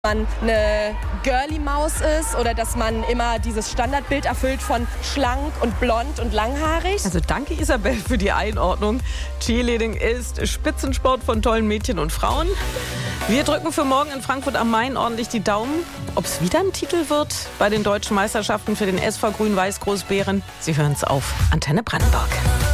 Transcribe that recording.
man eine Girly-Maus ist oder dass man immer dieses Standardbild erfüllt von schlank und blond und langhaarig. Also danke Isabel für die Einordnung. Cheerleading ist Spitzensport von tollen Mädchen und Frauen. Wir drücken für morgen in Frankfurt am Main ordentlich die Daumen. Ob es wieder ein Titel wird bei den deutschen Meisterschaften für den SV Grün-Weiß Großbären? Sie hören es auf Antenne Brandenburg.